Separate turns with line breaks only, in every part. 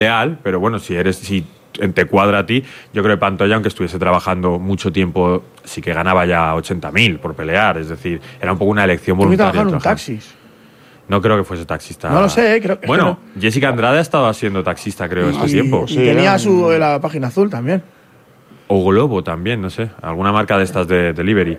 ideal, pero bueno, si te cuadra a ti, yo creo que Pantoja, aunque estuviese trabajando mucho tiempo, sí que ganaba ya 80.000 por pelear, es decir, era un poco una elección voluntaria.
¿Trabajar en un taxis?
No creo que fuese taxista.
No lo sé, creo que
bueno,
no.
Jessica Andrade ha estado siendo taxista, creo, este tiempo.
Y tenía la página azul también.
O Globo también, no sé, alguna marca de estas de delivery.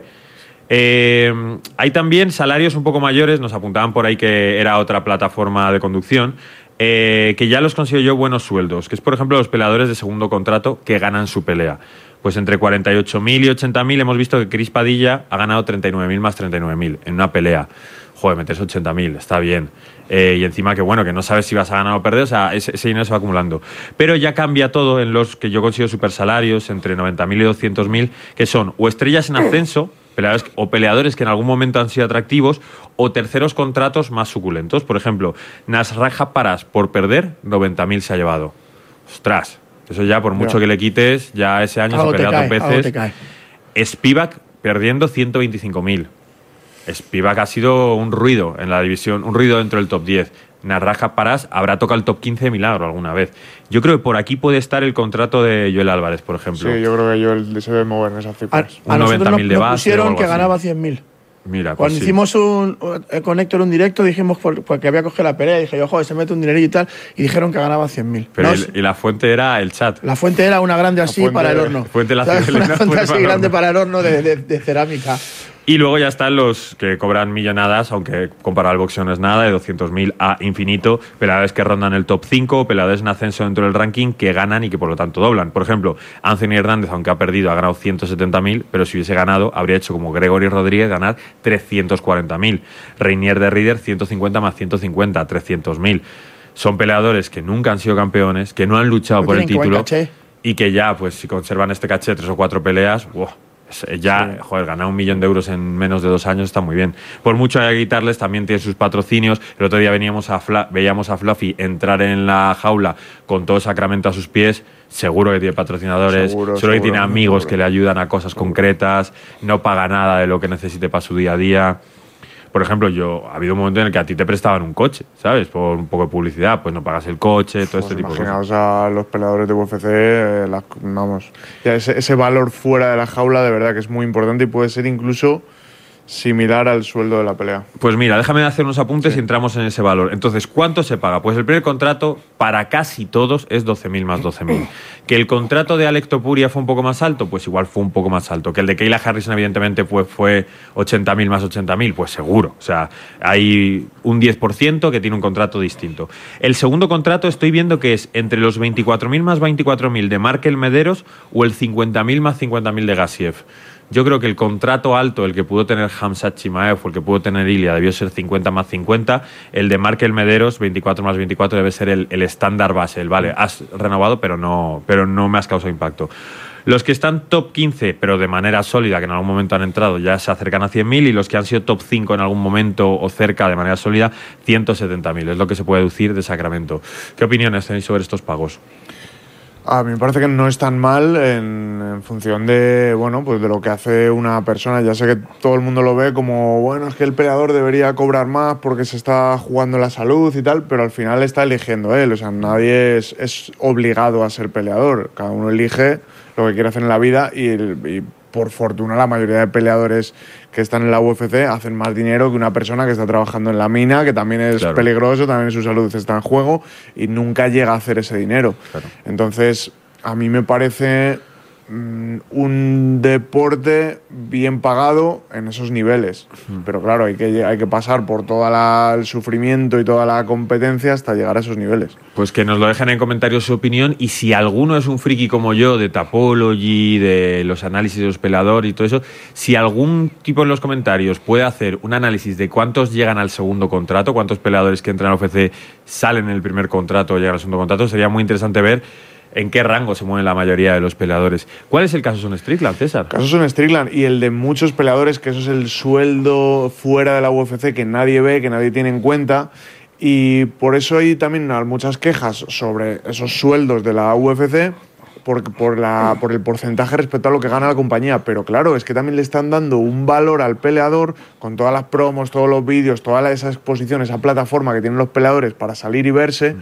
Hay también salarios un poco mayores, nos apuntaban por ahí que era otra plataforma de conducción, que ya los consigo yo buenos sueldos, que es por ejemplo los peleadores de segundo contrato que ganan su pelea. Pues entre 48.000 y 80.000 hemos visto que Chris Padilla ha ganado 39.000 más 39.000 en una pelea. Joder, meterse 80.000, está bien. Y encima que bueno, que no sabes si vas a ganar o perder, o sea, ese dinero se va acumulando. Pero ya cambia todo en los que yo consigo supersalarios entre 90.000 y 200.000, que son o estrellas en ascenso, peleadores que en algún momento han sido atractivos, o terceros contratos más suculentos. Por ejemplo, Nasrat Paras, por perder, 90.000 se ha llevado. Ostras, eso ya por mucho que le quites, ya ese año se ha peleado 2 veces. Spivak perdiendo 125.000. Spivak ha sido un ruido en la división, un ruido dentro del top 10. Nasrat Paras habrá tocado el top 15 de milagro alguna vez. Yo creo que por aquí puede estar el contrato de Joel Álvarez, por ejemplo.
Sí, yo creo que Joel se debe mover en esas cifras.
A nosotros nos pusieron que ganaba 100.000.
Mira,
cuando hicimos con Héctor un directo, dijimos porque había cogido la pelea, y dije yo, joder, se mete un dinerillo y tal, y dijeron que ganaba 100.000.
Pero y la fuente era el chat.
La fuente era una grande así para el horno.
Una
fuente así grande para el horno de cerámica.
Y luego ya están los que cobran millonadas, aunque comparado al boxeo no es nada, de 200.000 a infinito, peleadores que rondan el top 5, peleadores en ascenso dentro del ranking que ganan y que por lo tanto doblan. Por ejemplo, Anthony Hernández, aunque ha perdido, ha ganado 170.000, pero si hubiese ganado, habría hecho como Gregory Rodríguez ganar 340.000. Reinier de Rieder, 150 más 150, 300.000. Son peleadores que nunca han sido campeones, que no han luchado por el título y que ya, pues si conservan este caché 3 o 4 peleas, ya, joder, ganar 1 millón de euros en menos de 2 años está muy bien. Por mucho hay que quitarles, también tiene sus patrocinios. El otro día veíamos veíamos a Fluffy entrar en la jaula con todo Sacramento a sus pies. Seguro que tiene patrocinadores, seguro que tiene amigos que le ayudan a cosas concretas, no paga nada de lo que necesite para su día a día. Por ejemplo, ha habido un momento en el que a ti te prestaban un coche, ¿sabes? Por un poco de publicidad, pues no pagas el coche, todo este tipo de cosas.
Imaginaos a los peleadores de UFC, vamos, ya ese valor fuera de la jaula de verdad que es muy importante y puede ser incluso similar al sueldo de la pelea.
Pues mira, déjame hacer unos apuntes y entramos en ese valor. Entonces, ¿cuánto se paga? Pues el primer contrato para casi todos es 12.000 más 12.000. ¿Que el contrato de Alec Topuria fue un poco más alto? Pues igual fue un poco más alto. ¿Que el de Kayla Harrison evidentemente pues fue 80.000 más 80.000? Pues seguro. O sea, hay un 10% que tiene un contrato distinto. El segundo contrato estoy viendo que es entre los 24.000 más 24.000 de Markel Mederos o el 50.000 más 50.000 de Gassiev. Yo creo que el contrato alto, el que pudo tener Khamzat Chimaev o el que pudo tener Ilia, debió ser 50 más 50. El de Markel Mederos, 24 más 24, debe ser el estándar base. Vale, has renovado, pero no me has causado impacto. Los que están top 15, pero de manera sólida, que en algún momento han entrado, ya se acercan a 100.000, y los que han sido top 5 en algún momento o cerca de manera sólida, 170.000. Es lo que se puede deducir de Sacramento. ¿Qué opiniones tenéis sobre estos pagos?
A mí me parece que no es tan mal en función de, bueno, pues de lo que hace una persona. Ya sé que todo el mundo lo ve como, bueno, es que el peleador debería cobrar más porque se está jugando la salud y tal, pero al final está eligiendo él. O sea, nadie es obligado a ser peleador. Cada uno elige lo que quiere hacer en la vida y por fortuna la mayoría de peleadores que están en la UFC hacen más dinero que una persona que está trabajando en la mina, que también es peligroso, también su salud está en juego y nunca llega a hacer ese dinero. Claro. Entonces, a mí me parece un deporte bien pagado en esos niveles. Pero claro, hay que pasar por todo el sufrimiento y toda la competencia hasta llegar a esos niveles.
Pues que nos lo dejen en comentarios su opinión, y si alguno es un friki como yo de Tapology, de los análisis de los peleadores y todo eso, si algún tipo en los comentarios puede hacer un análisis de cuántos llegan al segundo contrato, cuántos peleadores que entran a UFC salen en el primer contrato o llegan al segundo contrato, sería muy interesante ver en qué rango se mueven la mayoría de los peleadores. ¿Cuál es el caso Son Strickland, César?
Caso Son Strickland y el de muchos peleadores, que eso es el sueldo fuera de la UFC que nadie ve, que nadie tiene en cuenta. Y por eso hay también muchas quejas sobre esos sueldos de la UFC por el porcentaje respecto a lo que gana la compañía. Pero claro, es que también le están dando un valor al peleador con todas las promos, todos los vídeos, toda esa exposición, esa plataforma que tienen los peleadores para salir y verse.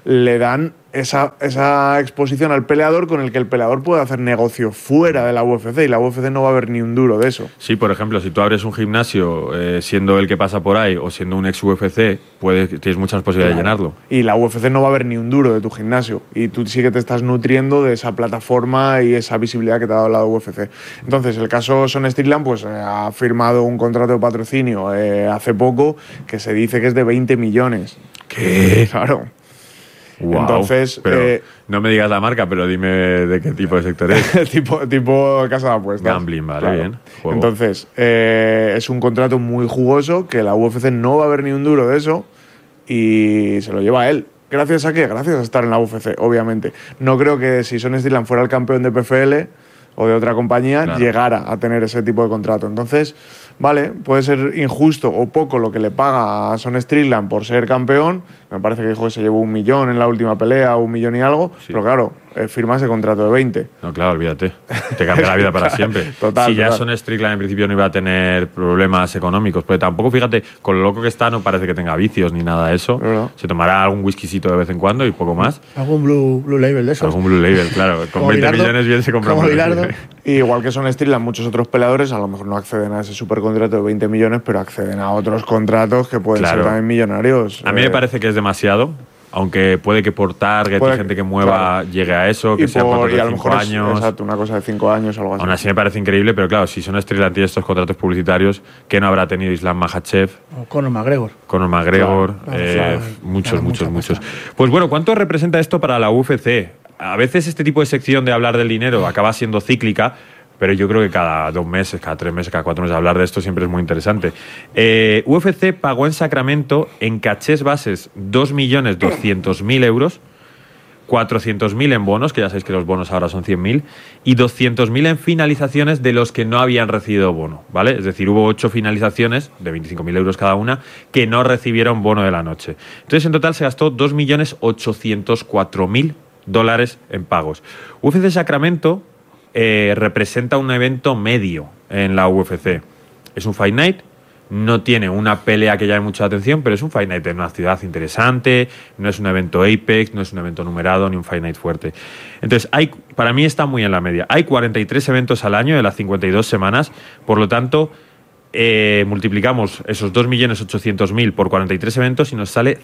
le dan esa exposición al peleador con el que el peleador puede hacer negocio fuera de la UFC, y la UFC no va a ver ni un duro de eso.
Sí, por ejemplo, si tú abres un gimnasio siendo el que pasa por ahí o siendo un ex UFC, tienes muchas posibilidades de llenarlo.
Y la UFC no va a ver ni un duro de tu gimnasio, y tú sí que te estás nutriendo de esa plataforma y esa visibilidad que te ha dado la UFC. Entonces, el caso Sean Strickland pues ha firmado un contrato de patrocinio hace poco que se dice que es de 20 millones.
¿Qué?
Claro.
Wow.
Entonces,
pero no me digas la marca, pero dime de qué tipo de sector es.
tipo casa de apuestas.
Gambling, vale,
claro.
bien. Juego.
Entonces, es un contrato muy jugoso que la UFC no va a ver ni un duro de eso y se lo lleva a él. ¿Gracias a qué? Gracias a estar en la UFC, obviamente. No creo que si Sean Strickland fuera el campeón de PFL o de otra compañía,
claro,
llegara a tener ese tipo de contrato. Entonces, vale, puede ser injusto o poco lo que le paga a Sean Strickland por ser campeón. Me parece que dijo que se llevó 1 millón en la última pelea, 1 millón y algo. Sí. Pero claro, firma ese contrato de 20.
No, claro, olvídate. Te cambia la vida para siempre.
Total,
si ya Sean Strickland en principio no iba a tener problemas económicos, porque tampoco, fíjate, con lo loco que está, no parece que tenga vicios ni nada de eso.
No.
Se tomará algún whiskycito de vez en cuando y poco más.
Algún blue label de esos.
Algún blue label, claro. Con 20
Bilardo,
millones bien se compra un blue label.
Igual que Sean Strickland, muchos otros peleadores a lo mejor no acceden a ese supercontrato de 20 millones, pero acceden a otros contratos que pueden ser también millonarios.
A mí me parece que es demasiado. Aunque puede que por target y gente que mueva llegue a eso, que sea por 5 años.
Exacto, una cosa de 5 años o algo así.
Aún así me parece increíble, pero claro, si Sean Strickland tiene estos contratos publicitarios, ¿qué no habrá tenido Islam Makhachev?
O Conor McGregor.
Muchos. Pues bueno, ¿cuánto representa esto para la UFC? A veces este tipo de sección de hablar del dinero acaba siendo cíclica, pero yo creo que cada 2 meses, cada 3 meses, cada 4 meses hablar de esto siempre es muy interesante. UFC pagó en Sacramento en cachés bases 2.200.000 euros, 400.000 en bonos, que ya sabéis que los bonos ahora son 100.000, y 200.000 en finalizaciones de los que no habían recibido bono, ¿vale? Es decir, hubo 8 finalizaciones de 25.000 euros cada una que no recibieron bono de la noche. Entonces, en total se gastó $2.804.000 en pagos. UFC Sacramento representa un evento medio en la UFC. Es un Fight Night, no tiene una pelea que llame mucha atención, pero es un Fight Night en una ciudad interesante, no es un evento Apex, no es un evento numerado ni un Fight Night fuerte. Entonces, para mí está muy en la media. Hay 43 eventos al año de las 52 semanas, por lo tanto, multiplicamos esos 2.800.000 por 43 eventos y nos sale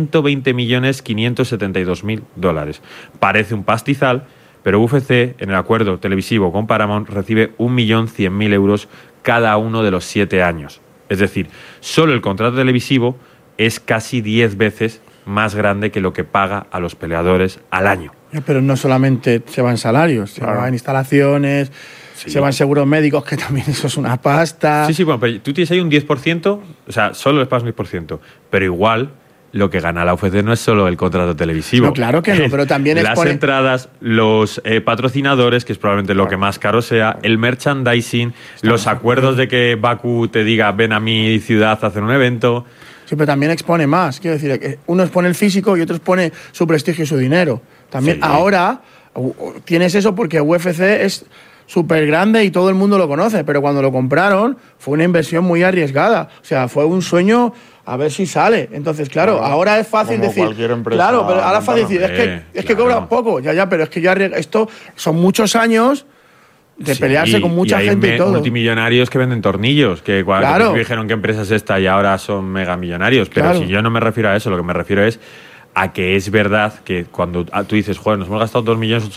$120.572.000. Parece un pastizal, pero UFC, en el acuerdo televisivo con Paramount, recibe 1.100.000 euros cada uno de los 7 años. Es decir, solo el contrato televisivo es casi 10 veces más grande que lo que paga a los peleadores al año.
Pero no solamente se van salarios, se van instalaciones, se van seguros médicos, que también eso es una pasta.
Sí, bueno, pero tú tienes ahí un 10%, o sea, solo les pagas un 10%, pero igual lo que gana la UFC no es solo el contrato televisivo.
No, claro que no, pero también es
las entradas, los patrocinadores, que es probablemente lo que más caro sea, el merchandising, los acuerdos de que Baku te diga ven a mi ciudad a hacer un evento.
Sí, pero también expone más. Quiero decir, que uno expone el físico y otro expone su prestigio y su dinero. También ahora tienes eso porque UFC es súper grande y todo el mundo lo conoce, pero cuando lo compraron fue una inversión muy arriesgada. O sea, fue un sueño a ver si sale. Entonces, claro, ahora es fácil decir. Claro, pero ahora es fácil decir, es que cobra poco, pero es que ya esto son muchos años de pelearse con mucha gente y todo.
Multimillonarios que venden tornillos, que cuando dijeron qué empresa es esta y ahora son megamillonarios. Pero si yo no me refiero a eso, lo que me refiero es a que es verdad que cuando tú dices, joder, nos hemos gastado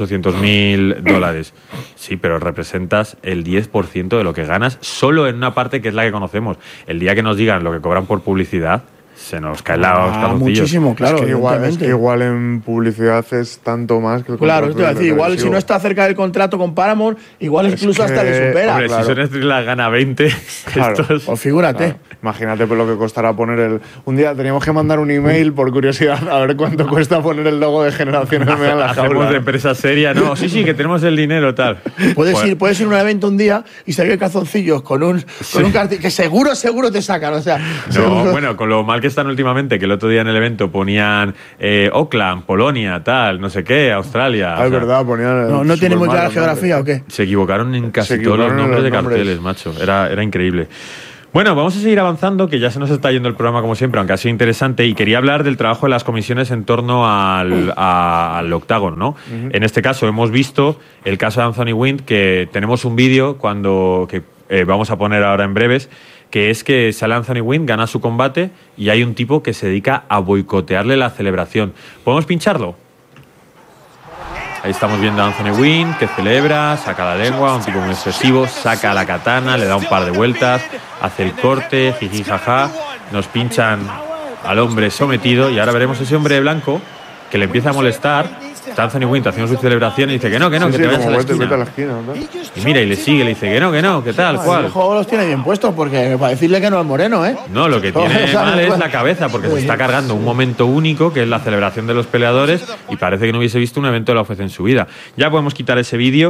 $2.800.000. Sí, pero representas el 10% de lo que ganas solo en una parte que es la que conocemos. El día que nos digan lo que cobran por publicidad, se nos caen los calzoncillos.
Muchísimo, claro.
Es que igual en publicidad es tanto más que el
contrato. Claro, te voy a decir, igual si no está cerca del contrato con Paramount, igual incluso hasta le supera.
Hombre, si Sean Strickland gana 20,
pues figúrate.
Claro. Imagínate por lo que costará poner un día teníamos que mandar un email por curiosidad a ver cuánto cuesta poner el logo de Generación MMA en la jaula.
Hacemos de empresa seria, no, sí, que tenemos el dinero, tal.
Puedes ir a un evento un día y salir calzoncillos con un cartel que seguro te sacan, o sea.
No, bueno, con lo mal que están últimamente, que el otro día en el evento ponían Auckland, Polonia, tal, no sé qué, Australia.
Es verdad, ponían.
¿No tiene muy clara la geografía o qué?
Se equivocaron en casi todos los nombres de carteles, macho. Era increíble. Bueno, vamos a seguir avanzando, que ya se nos está yendo el programa como siempre, aunque ha sido interesante, y quería hablar del trabajo de las comisiones en torno al octágono, ¿no? En este caso hemos visto el caso de Anthony Wynn, que tenemos un vídeo que vamos a poner ahora en breves, que es que sale Anthony Wynn, gana su combate y hay un tipo que se dedica a boicotearle la celebración. ¿Podemos pincharlo? Ahí estamos viendo a Anthony Wynn, que celebra, saca la lengua, un tipo muy expresivo, saca la katana, le da un par de vueltas, hace el corte, jiji, jaja, nos pinchan al hombre sometido y ahora veremos a ese hombre de blanco que le empieza a molestar. Está Anthony Wynn haciendo su celebración y dice que no, que te vayas a la esquina.
¿No?
Y mira, y le sigue, le dice que no, que tal, cual.
El juego los tiene bien puestos porque para decirle que no al moreno, ¿eh?
No, lo que tiene mal es la cabeza, porque se está cargando un momento único, que es la celebración de los peleadores, y parece que no hubiese visto un evento de la UFC en su vida. Ya podemos quitar ese vídeo.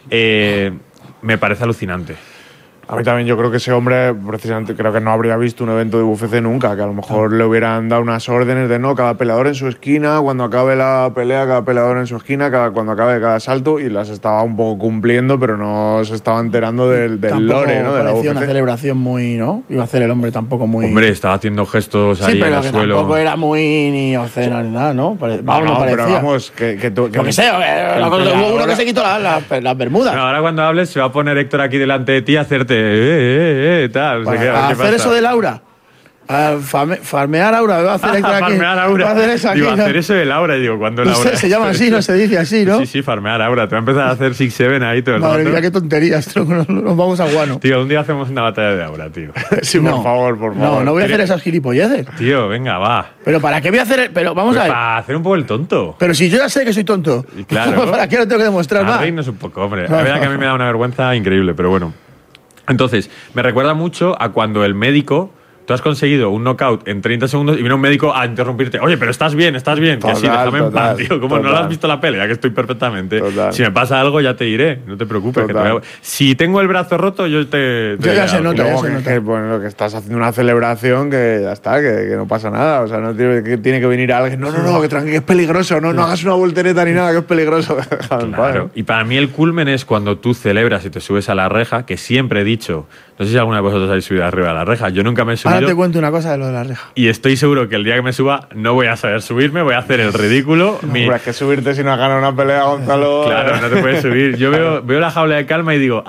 Me parece alucinante.
A mí también, yo creo que ese hombre, precisamente, creo que no habría visto un evento de UFC nunca, que a lo mejor le hubieran dado unas órdenes de no, cada peleador en su esquina, cuando acabe la pelea, cada peleador en su esquina, cuando acabe cada salto, y las estaba un poco cumpliendo, pero no se estaba enterando del lore, ¿no? De la UFC.
Una celebración muy, ¿no? Iba a hacer el hombre tampoco muy...
Hombre, estaba haciendo gestos ahí en el suelo. Sí,
pero tampoco era muy ni obsceno ni nada, ¿no?
Pero vamos,
Lo que sea, hubo uno que se quitó las bermudas.
No, ahora cuando hables se va a poner Héctor aquí delante de ti a hacerte tal.
Bueno, a hacer eso de Laura. A farmear Aura, va a hacer Héctor aquí.
Farmear Aura.
Va a hacer eso aquí.
Digo, hacer eso de Laura, y digo, ¿cuándo
No
Laura?
sé, se llama así, no se dice así, ¿no?
Sí, farmear Aura. Te va a empezar a hacer 6-7 ahí todo el rato.
Madre mía, qué tonterías, nos vamos a guano.
Tío, un día hacemos una batalla de Aura, tío.
Sí, por favor.
No voy a hacer esas gilipolleces.
Tío, venga, va.
Pero ¿para qué voy a hacer? Pero vamos a ver.
Para hacer un poco el tonto.
Pero si yo ya sé que soy tonto.
Y claro.
¿Para qué lo tengo que demostrar más?
Reírnos un poco, hombre. La verdad que a mí me da una vergüenza increíble, pero bueno. Entonces, me recuerda mucho a cuando el médico... Tú has conseguido un knockout en 30 segundos y viene un médico a interrumpirte. Oye, pero estás bien.
Total,
que sí, déjame en paz, tío. Como
total.
no lo has visto la pelea, que estoy perfectamente.
Total.
Si me pasa algo, ya te diré. No te preocupes. Si tengo el brazo roto, yo te
ya se nota,
Bueno, que estás haciendo una celebración que ya está, que no pasa nada. O sea, no tiene que venir alguien. No, que tranquilo, que es peligroso. No hagas una voltereta ni nada, que es peligroso.
Claro. Y para mí el culmen es cuando tú celebras y te subes a la reja, que siempre he dicho... No sé si alguna de vosotros habéis subido arriba de la reja. Yo nunca me he subido.
Ahora te cuento una cosa de lo de la reja.
Y estoy seguro que el día que me suba no voy a saber subirme, voy a hacer el ridículo.
Hombre, es que subirte si no has ganado una pelea, Gonzalo.
Claro, no te puedes subir. Yo veo la jaula de calma y digo...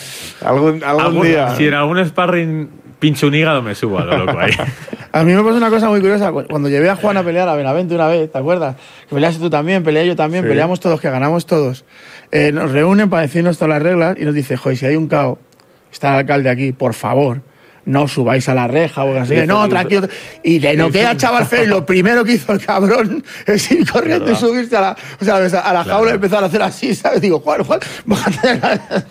Algún día.
Si en algún sparring pincho un hígado, me subo a lo loco ahí.
A mí me pasó una cosa muy curiosa. Cuando llevé a Juan a pelear a Benavente una vez, ¿te acuerdas? Que peleaste tú también, peleé yo también, sí. Peleamos todos, que ganamos todos. Nos reúnen para decirnos todas las reglas y nos dice, joder, si hay un KO, está el alcalde aquí, por favor, no subáis a la reja o así. No, tranquilo. Y le noquea a Chaval Félix. Lo primero que hizo el cabrón es ir corriendo y subirse a la jaula y empezar a hacer así, ¿sabes? Digo, Juan, bájate.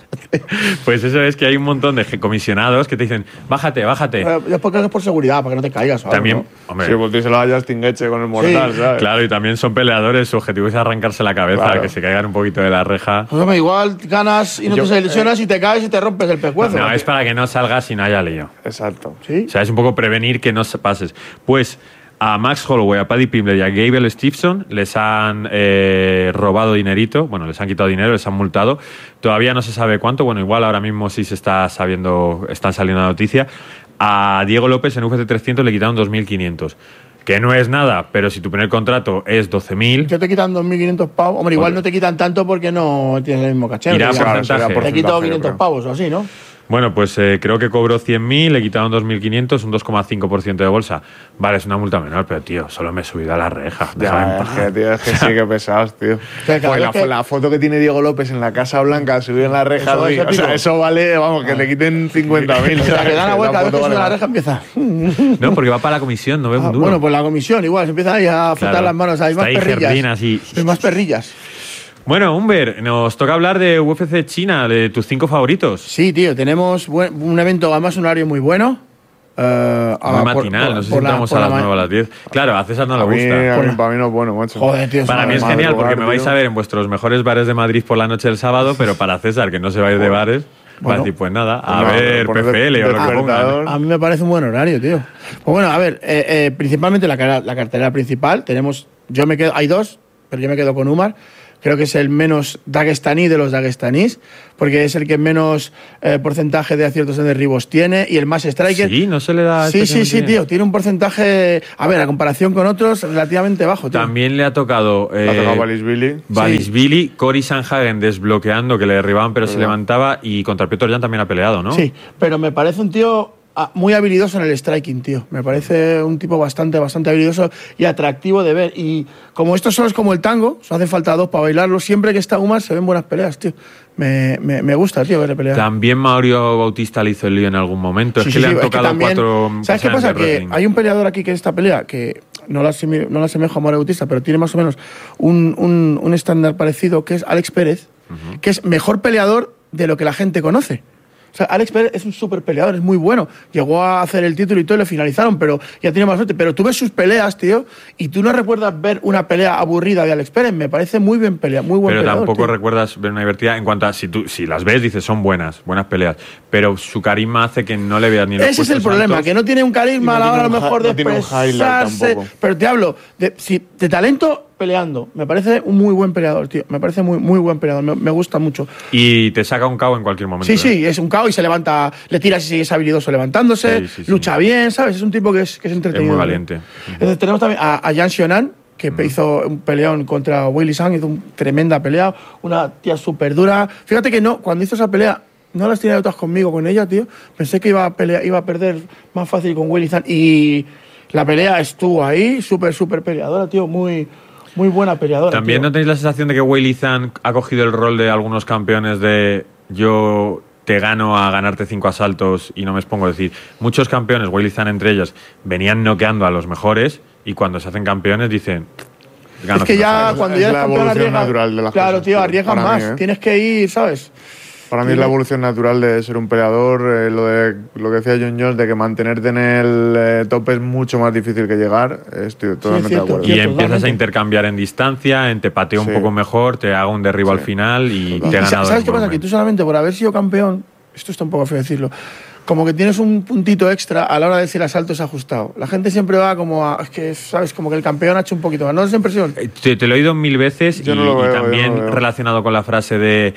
Pues eso es que hay un montón de comisionados que te dicen, bájate.
Es porque es por seguridad, para que no te caigas.
También,
¿no?
hombre.
Sí, pues díselo a Justin Gaethje con el mortal, sí. ¿Sabes?
Claro, y también son peleadores, su objetivo es arrancarse la cabeza, claro. Que se caigan un poquito de la reja.
Pues hombre, igual ganas y no te lesionas y te caes y te rompes el pescuezo.
No, es para que no salgas y no haya lío.
Exacto.
¿Sí?
O sea, es un poco prevenir que no pases. Pues a Max Holloway, a Paddy Pimblett y a Gable Stevenson les han robado dinerito. Bueno, les han quitado dinero, les han multado. Todavía no se sabe cuánto. Bueno, igual ahora mismo sí se está sabiendo, están saliendo la noticia. A Diego López en UFC 300 le quitaron 2.500. Que no es nada, pero si tu primer contrato es 12.000...
Yo te quitan 2.500 pavos. Hombre, igual no te quitan tanto porque no tienes el mismo caché.
Irá porcentaje.
Te quito 500 pavos o así, ¿no?
Bueno, pues creo que cobró 100.000, le quitaron 2.500, un 2,5% de bolsa. Vale, es una multa menor, pero tío, solo me he subido a la reja.
Es que sí que pesados, tío. Pues la foto que tiene Diego López en la Casa Blanca, subido en la reja, eso vale, vamos, que le quiten 50.000.
O sea, que dan la vuelta, a veces sube la reja empieza.
No, porque va para la comisión, no ve un duro.
Bueno, pues la comisión igual, se empieza ahí a frotar las manos, hay más perrillas. Hay más perrillas.
Bueno, Humber, nos toca hablar de UFC China, de tus 5 favoritos.
Sí, tío, tenemos un evento, además un horario muy bueno.
Muy matinal, no sé si entramos a las 9 o a las 10. Claro, a César no le gusta.
Para mí no es bueno, macho.
Joder, tío,
para mí es genial, porque me vais a ver en vuestros mejores bares de Madrid por la noche del sábado, pero para César, que no se va a ir de bares, va a decir, pues nada, a ver PFL o lo que pongan.
A mí me parece un buen horario, tío. Pues bueno, a ver, principalmente la cartelera principal, tenemos, hay dos, pero yo me quedo con Umar. Creo que es el menos dagestaní de los dagestanís, porque es el que menos porcentaje de aciertos en derribos tiene y el más striker.
Sí, no se le da.
Sí, tío. Tiene un porcentaje, a ver, a comparación con otros, relativamente bajo, tío.
También le ha tocado.
Le ha tocado Basilashvili.
Basilashvili, Cory Sanhagen desbloqueando, que le derribaban pero se levantaba, y contra Petr Yan también ha peleado, ¿no?
Sí, pero me parece un tío muy habilidoso en el striking, tío. Me parece un tipo bastante habilidoso y atractivo de ver. Y como estos son como el tango, hace falta dos para bailarlo. Siempre que está Umar se ven buenas peleas, tío. Me gusta, tío, verle pelear.
También Mauricio Bautista le hizo el lío en algún momento.
Sí,
es que le han tocado
también,
4.
¿Sabes qué pasa? Que hay un peleador aquí que en esta pelea, que no la asemejo a Mauricio Bautista, pero tiene más o menos un estándar parecido, que es Alex Pérez, que es mejor peleador de lo que la gente conoce. O sea, Alex Pérez es un súper peleador, es muy bueno. Llegó a hacer el título y todo, y le finalizaron, pero ya tiene más suerte. Pero tú ves sus peleas, tío, y tú no recuerdas ver una pelea aburrida de Alex Pérez. Me parece muy bien pelea, muy buen peleador.
Pero tampoco
tío.
recuerdas ver una divertida en cuanto a si las ves, dices son buenas peleas. Pero su carisma hace que no le veas ni los
Ese es el problema,
altos.
que no tiene un carisma a la hora a lo mejor de expresarse. Pero te hablo de talento peleando. Me parece un muy buen peleador, tío. Me parece muy buen peleador. Me gusta mucho.
Y te saca un KO en cualquier momento.
Sí, es un KO y se levanta, le tiras y es habilidoso levantándose, lucha bien, ¿sabes? Es un tipo que es entretenido.
Es muy valiente.
Entonces tenemos también a Yan Xiaonan, que hizo un peleón contra Weili Zhang, hizo una tremenda pelea, una tía súper dura. Fíjate que cuando hizo esa pelea, no las tenía todas conmigo, con ella, tío. Pensé que iba a perder más fácil con Weili Zhang y la pelea estuvo ahí, súper peleadora, tío, muy buena peleadora.
También,
tío.
¿no tenéis la sensación de que Weili Zhang ha cogido el rol de algunos campeones de yo te gano a ganarte 5 asaltos y no me expongo? Es decir, muchos campeones, Weili Zhang entre ellos, venían noqueando a los mejores y cuando se hacen campeones dicen...
Es que ya cuando ya
es la evolución natural de las
claro,
cosas,
tío, arriesgas más. Tienes que ir, ¿sabes?
Para mí es la evolución natural de ser un peleador. Lo que decía John Jones, de que mantenerte en el top es mucho más difícil que llegar. Estoy totalmente de acuerdo.
Y empiezas a intercambiar en distancia, te pateo un poco mejor, te hago un derribo al final y te he ganado.
¿Sabes qué pasa? Que tú solamente por haber sido campeón, esto está un poco feo decirlo, como que tienes un puntito extra a la hora de decir asaltos ajustado. La gente siempre va como es que, ¿sabes? Como que el campeón ha hecho un poquito más. ¿No es impresión?
Te lo he oído 1000 veces y también relacionado con la frase de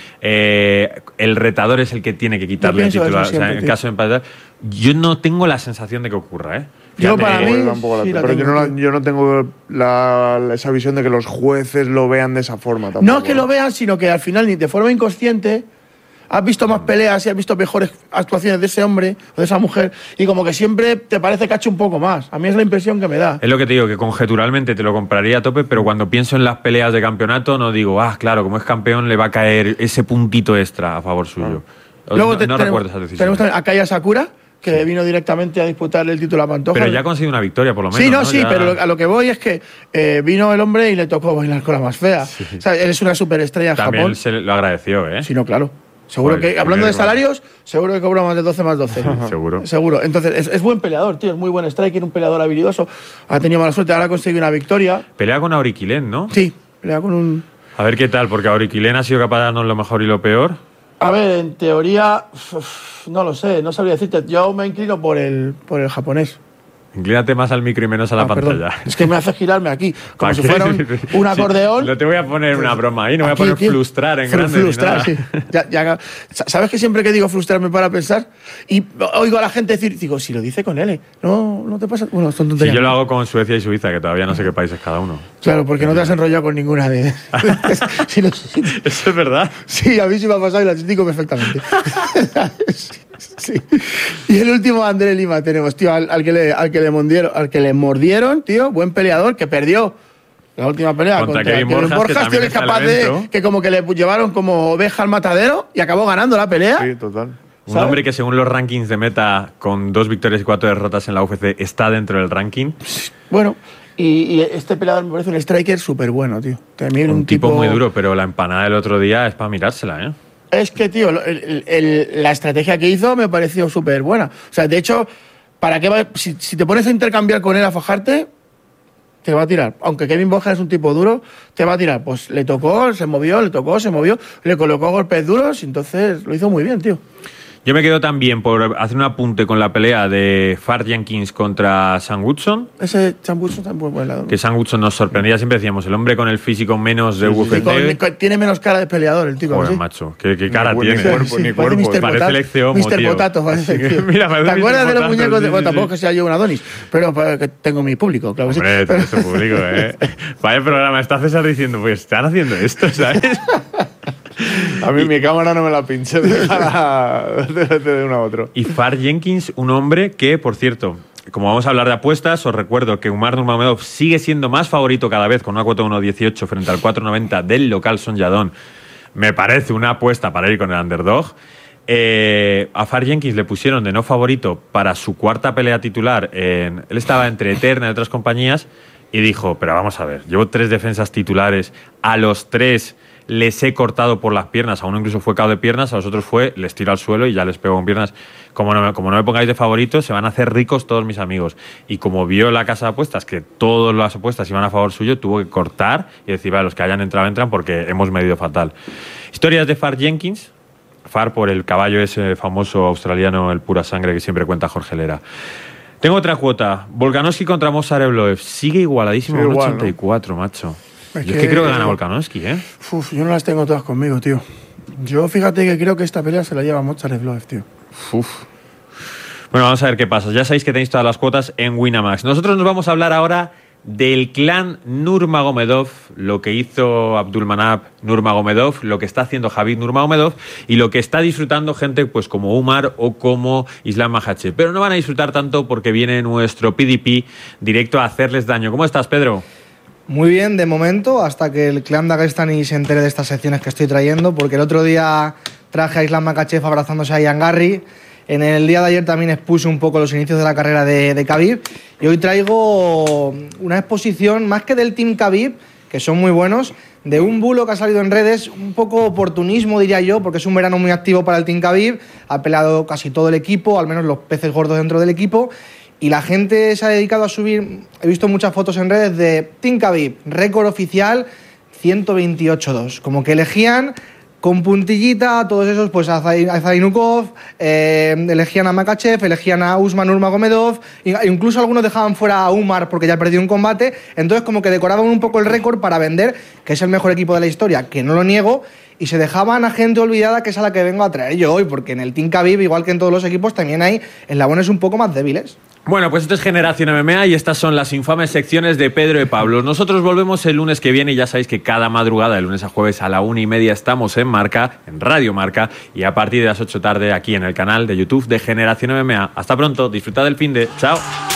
el retador es el que tiene que quitarle el título. O sea, en el caso de empatar, yo no tengo la sensación de que ocurra, ¿eh?
Yo para mí,
pero yo no tengo esa visión de que los jueces lo vean de esa forma. Tampoco.
No es que lo vean, sino que al final, ni de forma inconsciente, has visto más peleas y has visto mejores actuaciones de ese hombre o de esa mujer y como que siempre te parece que ha hecho un poco más. A mí es la impresión que me da.
Es lo que te digo, que conjeturalmente te lo compraría a tope, pero cuando pienso en las peleas de campeonato no digo, claro, como es campeón le va a caer ese puntito extra a favor suyo.
Luego
no recuerdo esa decisión.
Tenemos también a Kaya Sakura, que vino directamente a disputar el título a Pantoja.
Pero ya ha conseguido una victoria, por lo menos.
Sí,
¿no?
sí,
ya...
pero a lo que voy es que vino el hombre y le tocó bailar con la más fea. Sí. O sea, él es una superestrella en
Japón.
También
se lo agradeció, ¿eh?
Sí, no, claro. Seguro que, hablando de salarios, seguro que cobra más de 12 más 12. Seguro. Entonces, es buen peleador, tío. Es muy buen striker, un peleador habilidoso. Ha tenido mala suerte, ahora ha conseguido una victoria.
Pelea con Auriquilen, ¿no?
Sí, pelea con un...
A ver qué tal, porque Auriquilen ha sido capaz de darnos lo mejor y lo peor.
A ver, en teoría, no lo sé, no sabría decirte. Yo me inclino por el japonés.
Inclínate más al micro y menos a la pantalla.
Perdón. Es que me hace girarme aquí, como si fuera un acordeón.
No te voy a poner una broma ahí, no voy a poner frustrar en grande.
Frustrar, sí. ¿Sabes que siempre que digo frustrarme para pensar? Y oigo a la gente decir, digo, si lo dice con L, no te pasa. Bueno, son tonterías.
Sí, yo lo hago con Suecia y Suiza, que todavía no sé qué país es cada uno.
Claro, porque no te has enrollado con ninguna de.
¿Eso es verdad?
Sí, a mí sí me ha pasado y lo explico perfectamente. Sí. Y el último, André Lima, tenemos, tío, al que le mordieron, tío, buen peleador, que perdió la última pelea contra
Kevin Borjas,
tío, que es capaz de que como que le llevaron como oveja al matadero y acabó ganando la pelea.
Sí, total.
Un hombre que según los rankings de meta, con 2 victorias y 4 derrotas en la UFC, está dentro del ranking.
Bueno, y este peleador me parece un striker súper bueno, tío. También
un tipo muy duro, pero la empanada del otro día es para mirársela, ¿eh?
Es que, tío, la estrategia que hizo me pareció súper buena. O sea, de hecho, ¿para qué si te pones a intercambiar con él a fajarte, te va a tirar? Aunque Kevin Borjas es un tipo duro, te va a tirar. Pues le tocó, se movió, le colocó golpes duros y entonces lo hizo muy bien, tío.
Yo me quedo también por hacer un apunte con la pelea de Far Jenkins contra Sam Woodson.
Ese Sam Woodson tampoco es lado.
Que Sam Woodson nos sorprendía, siempre decíamos, el hombre con el físico menos de UFC.
Tiene menos cara de peleador el tipo.
Joder, macho, ¿qué cara tiene?
Ni cuerpo.
Parece Lecce Homo,
Mr. Potato, parece.
Mira,
¿te acuerdas de los muñecos? Bueno, tampoco que sea yo un Adonis, pero que tengo mi público, claro que
Hombre,
sí.
tienes tu público, Vaya programa, está César diciendo, pues están haciendo esto, ¿sabes?
A mí mi cámara no me la pinché de uno a otro.
Y Far Jenkins, un hombre que, por cierto, como vamos a hablar de apuestas, os recuerdo que Umar Nurmagomedov sigue siendo más favorito cada vez con una cuota 1.18 frente al 4.90 del local Son Yadon. Me parece una apuesta para ir con el underdog. A Far Jenkins le pusieron de no favorito para su cuarta pelea titular. Él estaba entre Eterna y otras compañías y dijo, pero vamos a ver, llevo 3 defensas titulares, a los 3 les he cortado por las piernas, a uno incluso fue KO de piernas, a los otros fue, les tiro al suelo y ya les pego con piernas. Como no me pongáis de favorito, se van a hacer ricos todos mis amigos. Y como vio la casa de apuestas que todas las apuestas iban a favor suyo, tuvo que cortar y decir, vale, los que hayan entrado, entran porque hemos medido fatal. Historias de Far Jenkins. Far por el caballo ese famoso australiano, el pura sangre que siempre cuenta Jorge Lera. Tengo otra cuota. Volkanovski contra Movsar Evloev. Sigue igualadísimo en 84, ¿no? Macho. Yo es que creo que gana Volkanovski,
Yo no las tengo todas conmigo, tío. Yo fíjate que creo que esta pelea se la lleva Movsar Evloev, tío.
Bueno, vamos a ver qué pasa. Ya sabéis que tenéis todas las cuotas en Winamax. Nosotros nos vamos a hablar ahora del clan Nurmagomedov, lo que hizo Abdulmanap Nurmagomedov, lo que está haciendo Khabib Nurmagomedov y lo que está disfrutando gente pues como Umar o como Islam Makhachev. Pero no van a disfrutar tanto porque viene nuestro PDP directo a hacerles daño. ¿Cómo estás, Pedro?
Muy bien, de momento, hasta que el clan Dagestani se entere de estas secciones que estoy trayendo, porque el otro día traje a Islam Makhachev abrazándose a Ian Garry. En el día de ayer también expuse un poco los inicios de la carrera de Khabib. Y hoy traigo una exposición, más que del Team Khabib, que son muy buenos, de un bulo que ha salido en redes, un poco oportunismo diría yo, porque es un verano muy activo para el Team Khabib. Ha peleado casi todo el equipo, al menos los peces gordos dentro del equipo. Y la gente se ha dedicado a subir, he visto muchas fotos en redes de Team Khabib, récord oficial 128-2. Como que elegían con puntillita, todos esos, pues a Zainukov, elegían a Makhachev, elegían a Usman Nurmagomedov, incluso algunos dejaban fuera a Umar porque ya perdió un combate, entonces como que decoraban un poco el récord para vender que es el mejor equipo de la historia, que no lo niego, y se dejaban a gente olvidada que es a la que vengo a traer yo hoy, porque en el Team Khabib, igual que en todos los equipos, también hay eslabones un poco más débiles.
Bueno, pues esto es Generación MMA y estas son las infames secciones de Pedro y Pablo. Nosotros volvemos el lunes que viene y ya sabéis que cada madrugada, de lunes a jueves a la 1:30, estamos en Marca, en Radio Marca, y a partir de las 8 tarde aquí en el canal de YouTube de Generación MMA. Hasta pronto, disfrutad del finde. Chao.